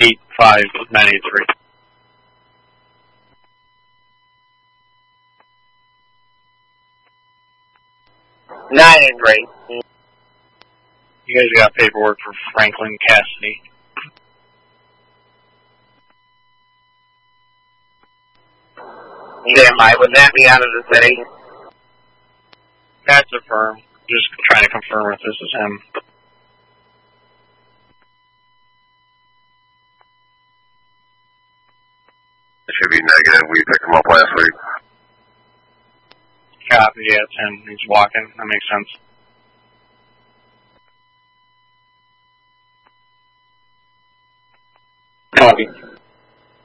85983. 983. You guys got paperwork for Franklin Cassidy. Jeremiah, would that be out of the city? That's a firm. Just trying to confirm if this is him. It should be negative. We picked him up last week. Copy, yeah, it's him. He's walking. That makes sense. Copy.